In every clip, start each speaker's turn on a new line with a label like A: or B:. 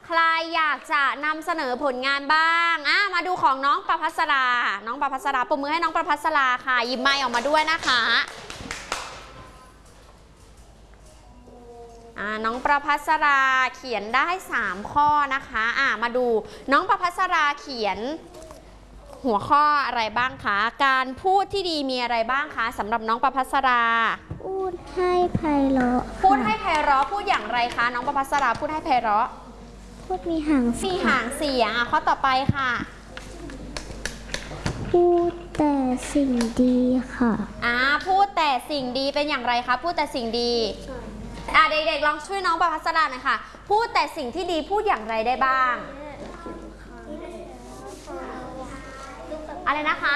A: ใครอยากจะนำเสนอผลงานบ้างมาดูของน้องประภัสราน้องประภัสราปรบมือให้น้องประภัสราค่ะหยิบไมค์ออกมาด้วยนะคะน้องประภัสราเขียนได้3ข้อนะคะมาดูน้องประภัสราเขียนหัวข้ออะไรบ้างคะการพูดที่ดีมีอะไรบ้างคะสำหรับน้องประภัสรา
B: พูดให้ไพเราะ
A: พูดให้ไพเราะพูดอย่างไรคะน้องประภัสราพูดให้ไพเราะ
B: พูดมีหางเ
A: สียงข้อต่อไปค่ะ
B: พูดแต่สิ่งดีค่ะ
A: พูดแต่สิ่งดีเป็นอย่างไรคะพูดแต่สิ่งดีเด็กๆลองช่วยน้องประภัสราหน่อยค่ะพูดแต่สิ่งที่ดีพูดอย่างไรได้บ้างอะไรนะคะ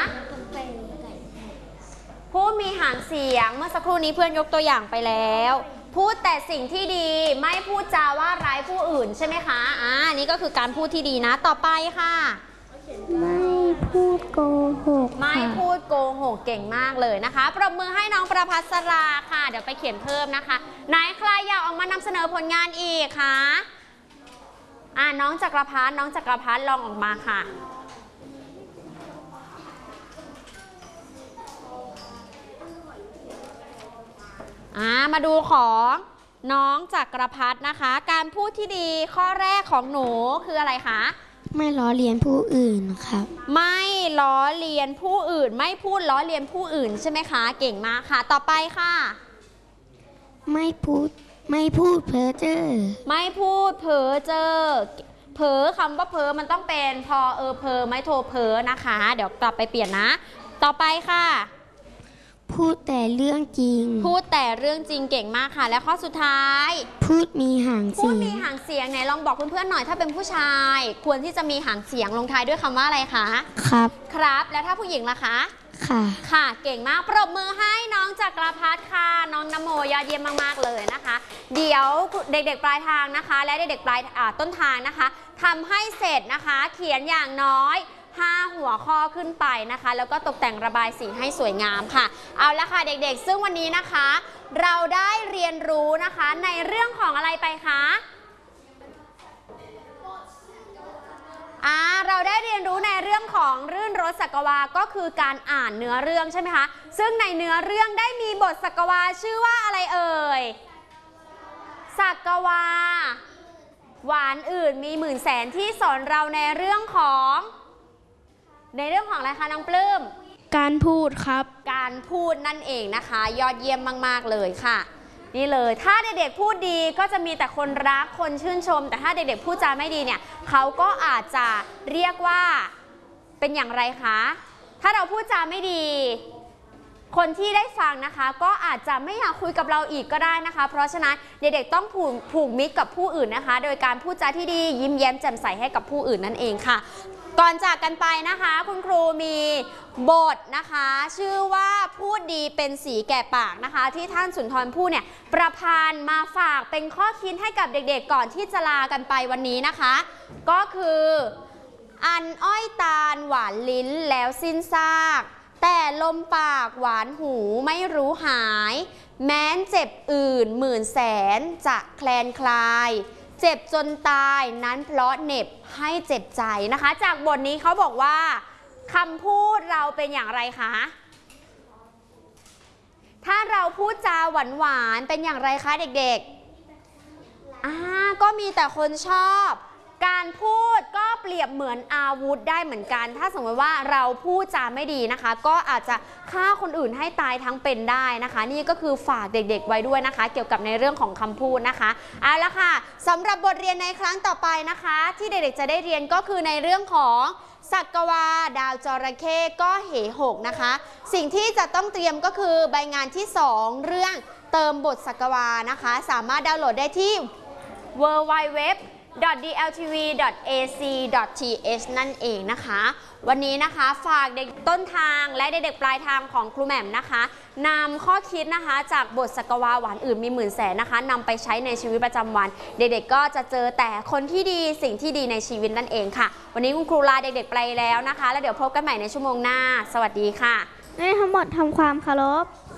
A: พูดมีหางเสียงเมื่อสักครู่นี้เพื่อนยกตัวอย่างไปแล้วพูดแต่สิ่งที่ดีไม่พูดจาว่าร้ายผู้อื่นใช่ไหมคะนี่ก็คือการพูดที่ดีนะต่อไปค่ะ
B: ไม่พูดโกหก
A: ไม่พูดโกหกเก่งมากเลยนะคะปรบมือให้น้องประภัสราค่ะเดี๋ยวไปเขียนเพิ่มนะคะไหนใครอยากออกมานำเสนอผลงานอีกคะน้องจักรพัฒน์ลองออกมาค่ะมาดูของน้องจักรพัฒน์นะคะการพูดที่ดีข้อแรกของหนูคืออะไรคะ
B: ไม่ล้อเลียนผู้อื่นครับ
A: ไม่ล้อเลียนผู้อื่นไม่พูดล้อเลียนผู้อื่นใช่ไหมคะเก่งมากค่ะต่อไปค่ะ
B: ไม่พูดเพ้อเจ้อ
A: ไม่พูดเพ้อเจ้อเพ้อคำว่าเพ้อมันต้องเป็นพอเพ้อไม่โทเพ้อนะคะเดี๋ยวกลับไปเปลี่ยนนะต่อไปค่ะ
B: พูดแต่เรื่องจริง
A: พูดแต่เรื่องจริงเก่งมากค่ะและข้อสุดท้าย
B: พูดมีหางเสียง
A: ไหนลองบอกเพื่อนๆหน่อยถ้าเป็นผู้ชายควรที่จะมีหางเสียงลงท้ายด้วยคำว่าอะไรคะ
B: ครับ
A: แล้วถ้าผู้หญิงล่ะคะ
B: ค่ะ
A: เก่งมากปรบมือให้น้องจักรพัฒน์ค่ะน้องนโมยอดเยี่ยมมากๆเลยนะคะเดี๋ยวเด็กๆปลายทางนะคะและเด็กๆปลายต้นทางนะคะทำให้เสร็จนะคะเขียนอย่างน้อย5 หัวข้อขึ้นไปนะคะแล้วก็ตกแต่งระบายสีให้สวยงามค่ะเอาละค่ะเด็กๆซึ่งวันนี้นะคะเราได้เรียนรู้นะคะในเรื่องของอะไรไปคะเราได้เรียนรู้ในเรื่องของรื่นรสสักวาก็คือการอ่านเนื้อเรื่องใช่ไหมคะซึ่งในเนื้อเรื่องได้มีบทสักวาชื่อว่าอะไรเอ่ยสักวาหวานอื่นมีหมื่นแสนที่สอนเราในเรื่องของอะไรคะน้องปลื้ม
B: การพูดครับ
A: การพูดนั่นเองนะคะยอดเยี่ยมมากๆเลยค่ะนี่เลยถ้าเด็กๆพูดดีก็จะมีแต่คนรักคนชื่นชมแต่ถ้าเด็กๆพูดจาไม่ดีเนี่ยเขาก็อาจจะเรียกว่าเป็นอย่างไรคะถ้าเราพูดจาไม่ดีคนที่ได้ฟังนะคะก็อาจจะไม่อยากคุยกับเราอีกก็ได้นะคะเพราะฉะนั้นเด็กๆต้องผูกมิตรกับผู้อื่นนะคะโดยการพูดจาที่ดียิ้มแย้มแจ่มใสให้กับผู้อื่นนั่นเองค่ะก่อนจากกันไปนะคะคุณครูมีบทนะคะชื่อว่าพูดดีเป็นสีแก่ปากนะคะที่ท่านสุนทรภู่เนี่ยประพันธ์มาฝากเป็นข้อคิดให้กับเด็กๆก่อนที่จะลากันไปวันนี้นะคะก็คืออันอ้อยตาลหวานลิ้นแล้วสิ้นซากแต่ลมปากหวานหูไม่รู้หายแม้นเจ็บอื่นหมื่นแสนจะแคลนคลายเจ็บจนตายนั้นเพราะเหน็บให้เจ็บใจนะคะจากบทนี้เขาบอกว่าคำพูดเราเป็นอย่างไรคะถ้าเราพูดจาหวานๆเป็นอย่างไรคะเด็กๆก็มีแต่คนชอบการพูดก็เปรียบเหมือนอาวุธได้เหมือนกันถ้าสมมติว่าเราพูดจาไม่ดีนะคะก็อาจจะฆ่าคนอื่นให้ตายทั้งเป็นได้นะคะนี่ก็คือฝากเด็กๆไว้ด้วยนะคะเกี่ยวกับในเรื่องของคำพูดนะคะเอาละค่ะสำหรับบทเรียนในครั้งต่อไปนะคะที่เด็กๆจะได้เรียนก็คือในเรื่องของสักวาดาวจระเข้ก็เหหกนะคะสิ่งที่จะต้องเตรียมก็คือใบงานที่2เรื่องเติมบทสักวานะคะสามารถดาวน์โหลดได้ที่ www.dltv.ac.th นั่นเองนะคะวันนี้นะคะฝากเด็กต้นทางและเด็กปลายทางของครูแหม่มนะคะนำข้อคิดนะคะจากบทสักวาหวานอื่นมีหมื่นแสนนะคะนำไปใช้ในชีวิตประจำวันเด็กๆก็จะเจอแต่คนที่ดีสิ่งที่ดีในชีวิตนั่นเองค่ะวันนี้คุณครูลาเด็กๆไปแล้วนะคะแล้วเดี๋ยวพบกันใหม่ในชั่วโมงหน้าสวัสดีค่ะ
B: ทั้งหมดทำความเคารพ